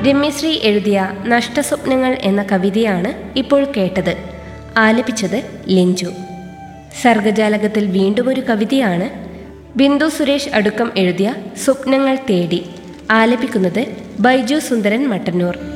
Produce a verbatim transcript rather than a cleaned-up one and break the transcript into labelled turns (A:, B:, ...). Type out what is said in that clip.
A: രമ്യശ്രീ എഴുതിയ നഷ്ടസ്വപ്നങ്ങൾ എന്ന കവിതയാണ് ഇപ്പോൾ കേട്ടത്. ആലപിച്ചത് ലിഞ്ചു. സർഗജാലകത്തിൽ വീണ്ടും ഒരു കവിതയാണ് ബിന്ദു സുരേഷ് അടുക്കം എഴുതിയ സ്വപ്നങ്ങൾ തേടി. ആലപിക്കുന്നത് ബൈജു സുന്ദരൻ മട്ടന്നൂർ.